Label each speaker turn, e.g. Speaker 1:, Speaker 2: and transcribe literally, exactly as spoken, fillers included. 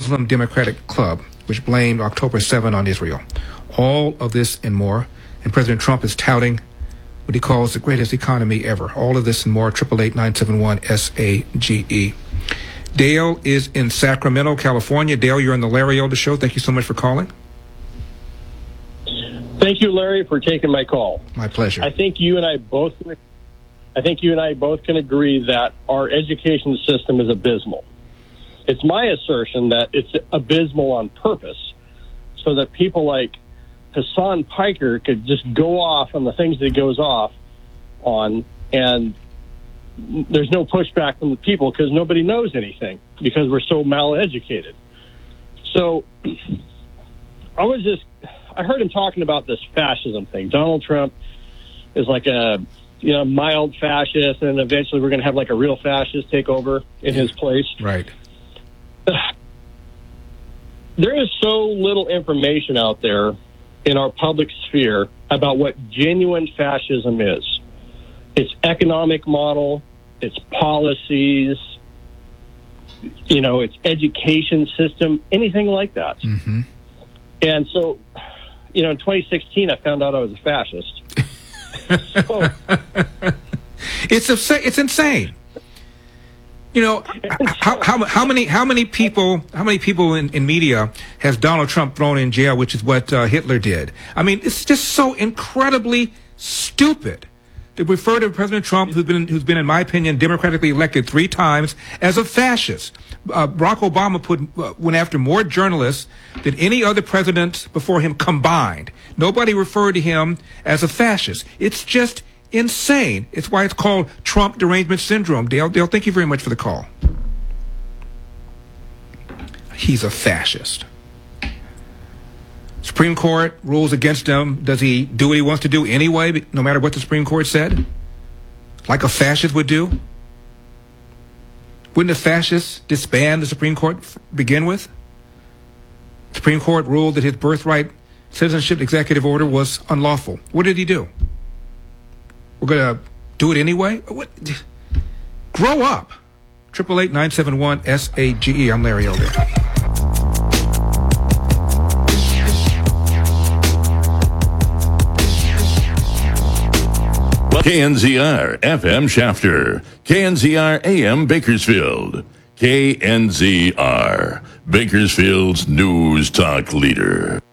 Speaker 1: Muslim Democratic Club, which blamed October seventh on Israel. All of this and more. And President Trump is touting what he calls the greatest economy ever. All of this and more, eight eight eight, nine seven one, S A G E. Dale is in Sacramento, California. Dale, you're on the Larry Elder Show. Thank you so much for calling.
Speaker 2: Thank you, Larry, for taking my call.
Speaker 1: My pleasure.
Speaker 2: I think you and I both, I think you and I both can agree that our education system is abysmal. It's my assertion that it's abysmal on purpose, so that people like Hassan Piker could just go off on the things that he goes off on, and there's no pushback from the people because nobody knows anything because we're so maleducated. So I was just, I heard him talking about this fascism thing. Donald Trump is like a, you know, mild fascist, and eventually we're going to have like a real fascist take over in his place.
Speaker 1: Right.
Speaker 2: There is so little information out there in our public sphere about what genuine fascism is. Its economic model, its policies, you know, its education system, anything like that.
Speaker 1: Mm-hmm.
Speaker 2: And so, you know, in twenty sixteen, I found out I was a fascist. so,
Speaker 1: it's a, it's insane. You know, how, how how many how many people how many people in, in media has Donald Trump thrown in jail, which is what uh, Hitler did? I mean, it's just so incredibly stupid to refer to President Trump, who's been who's been, in my opinion, democratically elected three times, as a fascist. Uh, Barack Obama put uh, went after more journalists than any other president before him combined. Nobody referred to him as a fascist. It's just insane. It's why it's called Trump derangement syndrome. Dale, Dale, thank you very much for the call. He's a fascist. Supreme Court rules against him. Does he do what he wants to do anyway, no matter what the Supreme Court said? Like a fascist would do? Wouldn't a fascist disband the Supreme Court to begin with? The Supreme Court ruled that his birthright citizenship executive order was unlawful. What did he do? We're going to do it anyway? What? Grow up. eight eight eight, nine seven one, S A G E. I'm Larry Elder.
Speaker 3: K N Z R F M Shafter, K N Z R A M Bakersfield, K N Z R, Bakersfield's news talk leader.